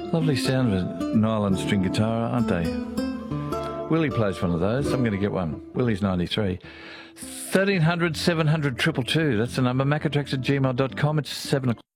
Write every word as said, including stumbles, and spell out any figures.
Lovely sound of a nylon string guitar, aren't they? Willie plays one of those. I'm going to get one. Willie's ninety-three. thirteen hundred, seven hundred, two two two. That's the number. Macatrax at gmail dot com. It's seven o'clock.